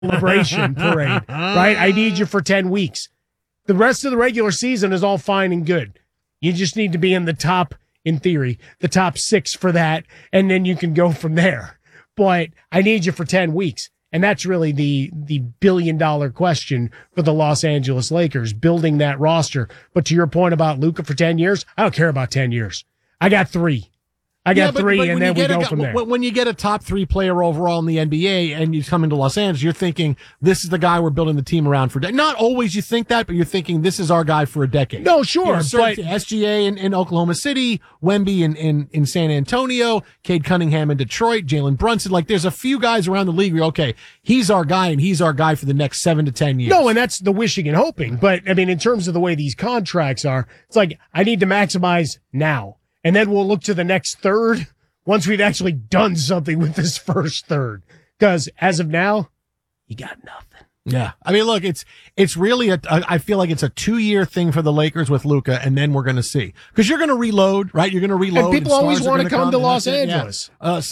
celebration parade, right? I need you for 10 weeks. The rest of the regular season is all fine and good. You just need to be in the top, in theory, the top 6 for that, and then you can go from there. But I need you for 10 weeks. And that's really the billion-dollar question for the Los Angeles Lakers, building that roster. But to your point about Luka for 10 years, I don't care about 10 years. I got 3. I got 3, and then we go from there. When you get a top 3 player overall in the NBA and you come into Los Angeles, you're thinking, this is the guy we're building the team around for. Not always you think that, but you're thinking, this is our guy for a decade. No, sure. But SGA in Oklahoma City, Wemby in San Antonio, Cade Cunningham in Detroit, Jalen Brunson. Like, there's a few guys around the league where, okay, he's our guy, and he's our guy for the next 7 to 10 years. No, and that's the wishing and hoping. But, I mean, in terms of the way these contracts are, it's like, I need to maximize now. And then we'll look to the next third once we've actually done something with this first third. Because as of now, you got nothing. Yeah. I mean, look, it's really I feel like it's a 2-year thing for the Lakers with Luka, and then we're going to see. Because you're going to reload, right? You're going to reload. And people always want to come to Los Angeles. Yeah.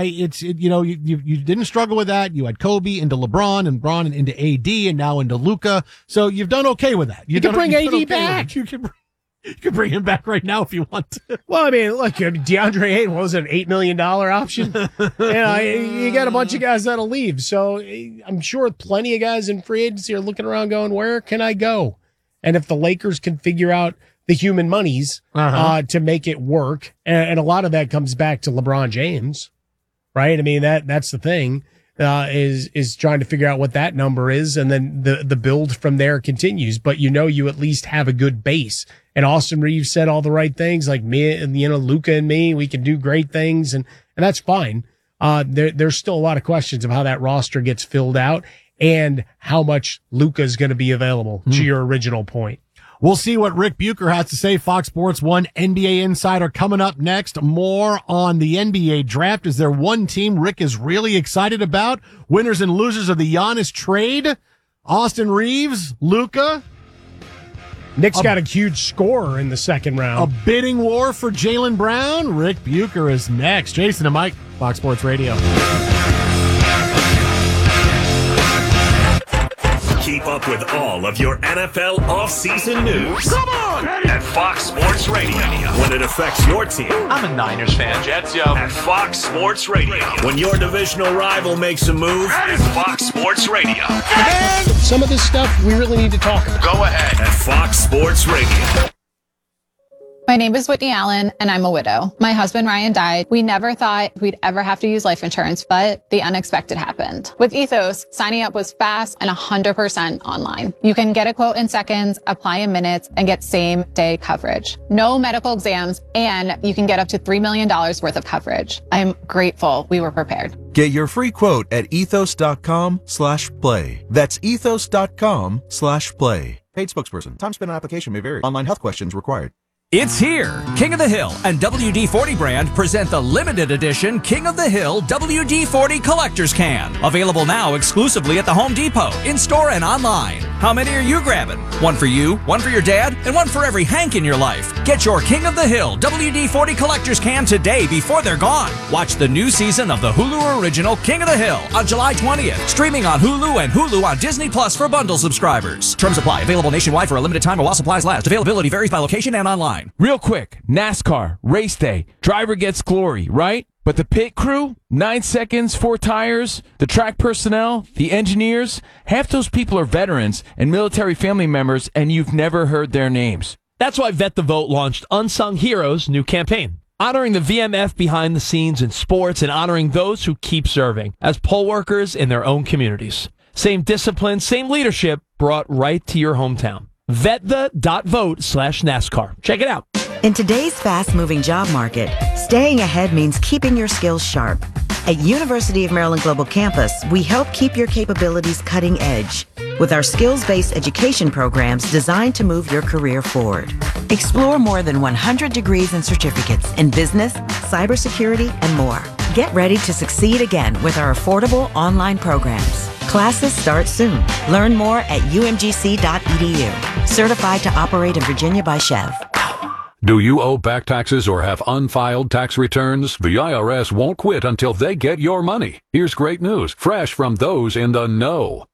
You didn't struggle with that. You had Kobe into LeBron and Bron into AD and now into Luka. So you've done okay with that. You can bring AD back. You can bring him back right now if you want to. Well, I mean, look, DeAndre Ayton, what was it, an $8 million option? You got a bunch of guys that'll leave. So I'm sure plenty of guys in free agency are looking around going, where can I go? And if the Lakers can figure out the human monies to make it work, and a lot of that comes back to LeBron James, right? I mean, that's the thing. Is trying to figure out what that number is, and then the build from there continues. But you at least have a good base. And Austin Reeves said all the right things, like me and Luka and me, we can do great things, and that's fine. There's still a lot of questions of how that roster gets filled out and how much Luka is going to be available. To your original point. We'll see what Rick Bucher has to say. Fox Sports 1 NBA Insider coming up next. More on the NBA draft. Is there one team Rick is really excited about? Winners and losers of the Giannis trade? Austin Reeves? Luka? Nick's got a huge scorer in the second round. A bidding war for Jaylen Brown? Rick Bucher is next. Jason and Mike, Fox Sports Radio. Keep up with all of your NFL offseason news. Come on! At Fox Sports Radio. When it affects your team. I'm a Niners fan. Jets, yo. At Fox Sports Radio. When your divisional rival makes a move. At Fox Sports Radio. And some of this stuff we really need to talk about. Go ahead. At Fox Sports Radio. My name is Whitney Allen, and I'm a widow. My husband, Ryan, died. We never thought we'd ever have to use life insurance, but the unexpected happened. With Ethos, signing up was fast and 100% online. You can get a quote in seconds, apply in minutes, and get same-day coverage. No medical exams, and you can get up to $3 million worth of coverage. I'm grateful we were prepared. Get your free quote at ethos.com/play. That's ethos.com/play. Paid spokesperson. Time spent on application may vary. Online health questions required. It's here. King of the Hill and WD-40 brand present the limited edition King of the Hill WD-40 Collector's Can. Available now exclusively at the Home Depot, in-store and online. How many are you grabbing? One for you, one for your dad, and one for every Hank in your life. Get your King of the Hill WD-40 Collector's Can today before they're gone. Watch the new season of the Hulu original King of the Hill on July 20th. Streaming on Hulu and Hulu on Disney Plus for bundle subscribers. Terms apply. Available nationwide for a limited time or while supplies last. Availability varies by location and online. Real quick, NASCAR, race day, driver gets glory, right? But the pit crew, 9 seconds, 4 tires, the track personnel, the engineers, half those people are veterans and military family members, and you've never heard their names. That's why Vet the Vote launched Unsung Heroes' new campaign, honoring the VMF behind the scenes in sports and honoring those who keep serving as poll workers in their own communities. Same discipline, same leadership brought right to your hometown. VetThe.vote/NASCAR. Check it out. In today's fast-moving job market, staying ahead means keeping your skills sharp. At University of Maryland Global Campus, we help keep your capabilities cutting edge with our skills-based education programs designed to move your career forward. Explore more than 100 degrees and certificates in business, cybersecurity, and more. Get ready to succeed again with our affordable online programs. Classes start soon. Learn more at umgc.edu. Certified to operate in Virginia by Chev. Do you owe back taxes or have unfiled tax returns? The IRS won't quit until they get your money. Here's great news, fresh from those in the know.